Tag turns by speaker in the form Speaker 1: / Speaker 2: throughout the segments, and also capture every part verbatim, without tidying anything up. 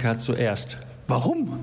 Speaker 1: Annika zuerst. Warum?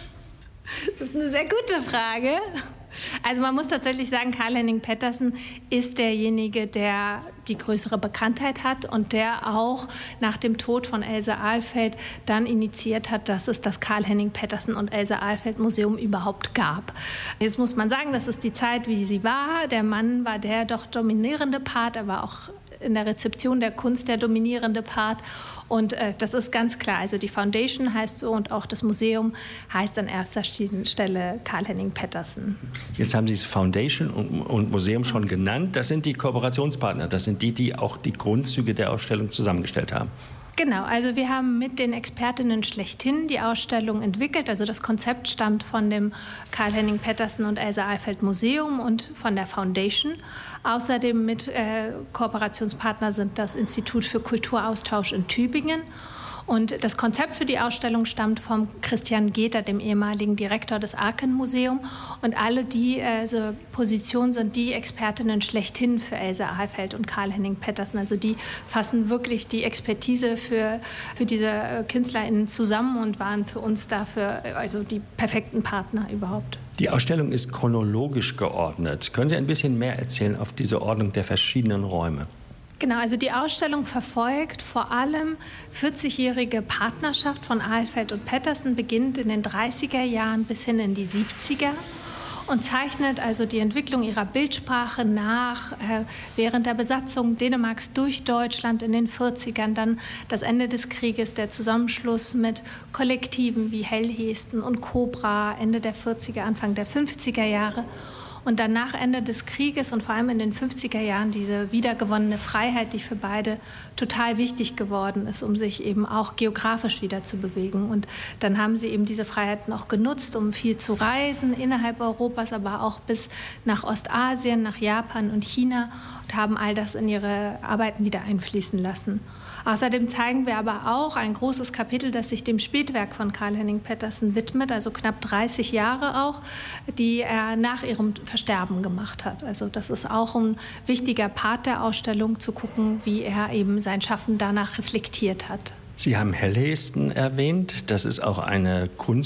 Speaker 2: Das ist eine sehr gute Frage. Also man muss tatsächlich sagen, Carl-Henning Pettersen ist derjenige, der die größere Bekanntheit hat und der auch nach dem Tod von Else Ahlfeld dann initiiert hat, dass es das Carl-Henning Pettersen und Else Ahlfeld Museum überhaupt gab. Jetzt muss man sagen, das ist die Zeit, wie sie war. Der Mann war der doch dominierende Part, er war auch in der Rezeption der Kunst der dominierende Part. Und äh, das ist ganz klar. Also die Foundation heißt so und auch das Museum heißt an erster Stelle Carl-Henning Pettersen.
Speaker 1: Jetzt haben Sie es Foundation und, und Museum schon genannt. Das sind die Kooperationspartner. Das sind die, die auch die Grundzüge der Ausstellung zusammengestellt haben.
Speaker 2: Genau, also wir haben mit den Expertinnen schlechthin die Ausstellung entwickelt. Also das Konzept stammt von dem Carl-Henning Pettersen und Else Ahlfeld Museum und von der Foundation. Außerdem mit äh, Kooperationspartner sind das Institut für Kulturaustausch in Tübingen. Und das Konzept für die Ausstellung stammt von Christian Geter, dem ehemaligen Direktor des Arken-Museum. Und alle die also Positionen sind die Expertinnen schlechthin für Else Ahlfeld und Carl-Henning Pettersen. Also die fassen wirklich die Expertise für, für diese KünstlerInnen zusammen und waren für uns dafür also die perfekten Partner überhaupt.
Speaker 1: Die Ausstellung ist chronologisch geordnet. Können Sie ein bisschen mehr erzählen auf diese Ordnung der verschiedenen Räume?
Speaker 2: Genau, also die Ausstellung verfolgt vor allem vierzigjährige Partnerschaft von Ahlfeld und Pettersen, beginnt in den dreißiger Jahren bis hin in die siebziger und zeichnet also die Entwicklung ihrer Bildsprache nach äh, während der Besatzung Dänemarks durch Deutschland in den vierzigern, dann das Ende des Krieges, der Zusammenschluss mit Kollektiven wie Hellhesten und Cobra, Ende der vierziger, Anfang der fünfziger Jahre. Und dann nach Ende des Krieges und vor allem in den fünfziger Jahren diese wiedergewonnene Freiheit, die für beide total wichtig geworden ist, um sich eben auch geografisch wieder zu bewegen. Und dann haben sie eben diese Freiheiten auch genutzt, um viel zu reisen innerhalb Europas, aber auch bis nach Ostasien, nach Japan und China und haben all das in ihre Arbeiten wieder einfließen lassen. Außerdem zeigen wir aber auch ein großes Kapitel, das sich dem Spätwerk von Carl-Henning Pettersen widmet, also knapp dreißig Jahre auch, die er nach ihrem Versterben gemacht hat. Also das ist auch ein wichtiger Part der Ausstellung, zu gucken, wie er eben sein Schaffen danach reflektiert hat.
Speaker 1: Sie haben Hellhesten erwähnt. Das ist auch eine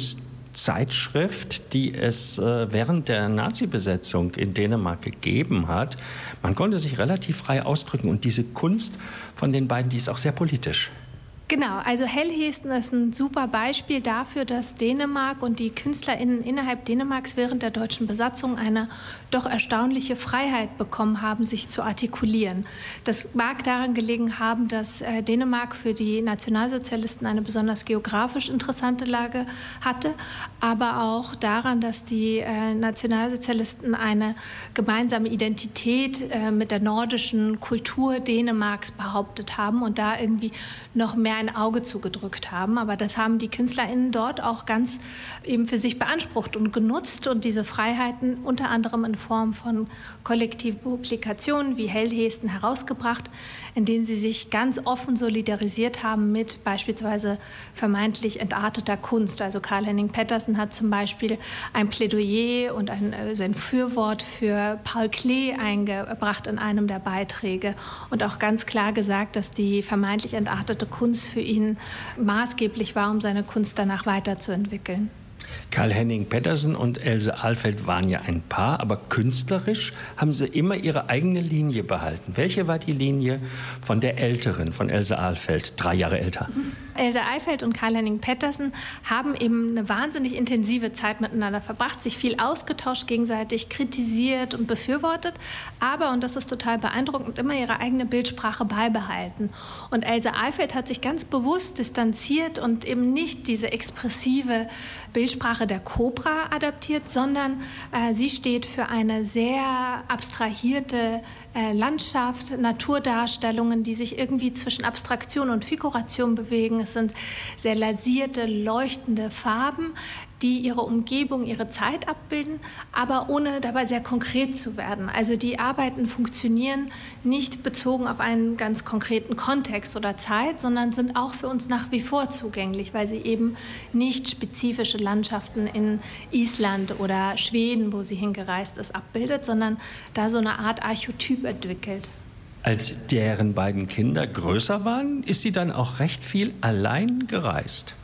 Speaker 1: Kunstzeitschrift, die es während der Nazi-Besetzung in Dänemark gegeben hat. Man konnte sich relativ frei ausdrücken und diese Kunst von den beiden, die ist auch sehr politisch.
Speaker 2: Genau, also Hellhesten ist ein super Beispiel dafür, dass Dänemark und die KünstlerInnen innerhalb Dänemarks während der deutschen Besatzung eine doch erstaunliche Freiheit bekommen haben, sich zu artikulieren. Das mag daran gelegen haben, dass äh, Dänemark für die Nationalsozialisten eine besonders geografisch interessante Lage hatte, aber auch daran, dass die äh, Nationalsozialisten eine gemeinsame Identität äh, mit der nordischen Kultur Dänemarks behauptet haben und da irgendwie noch mehr ein Auge zugedrückt haben. Aber das haben die KünstlerInnen dort auch ganz eben für sich beansprucht und genutzt und diese Freiheiten unter anderem in Form von kollektiven Publikationen wie Hellhesten herausgebracht, in denen sie sich ganz offen solidarisiert haben mit beispielsweise vermeintlich entarteter Kunst. Also Carl-Henning Pettersen hat zum Beispiel ein Plädoyer und ein, sein Fürwort für Paul Klee eingebracht in einem der Beiträge und auch ganz klar gesagt, dass die vermeintlich entartete Kunst für ihn maßgeblich war, um seine Kunst danach weiterzuentwickeln.
Speaker 1: Carl-Henning Pettersen und Else Ahlfeld waren ja ein Paar, aber künstlerisch haben sie immer ihre eigene Linie behalten. Welche war die Linie von der Älteren, von Else Ahlfeld, drei Jahre älter?
Speaker 2: Else Ahlfeld und Carl-Henning Pettersen haben eben eine wahnsinnig intensive Zeit miteinander verbracht, sich viel ausgetauscht, gegenseitig kritisiert und befürwortet, aber, und das ist total beeindruckend, immer ihre eigene Bildsprache beibehalten. Und Else Ahlfeld hat sich ganz bewusst distanziert und eben nicht diese expressive Bildsprache der Cobra adaptiert, sondern äh, sie steht für eine sehr abstrahierte äh, Landschaft, Naturdarstellungen, die sich irgendwie zwischen Abstraktion und Figuration bewegen. Es sind sehr lasierte, leuchtende Farben, die ihre Umgebung, ihre Zeit abbilden, aber ohne dabei sehr konkret zu werden. Also die Arbeiten funktionieren nicht bezogen auf einen ganz konkreten Kontext oder Zeit, sondern sind auch für uns nach wie vor zugänglich, weil sie eben nicht spezifische Landschaften in Island oder Schweden, wo sie hingereist ist, abbildet, sondern da so eine Art Archetyp entwickelt.
Speaker 1: Als deren beiden Kinder größer waren, ist sie dann auch recht viel allein gereist.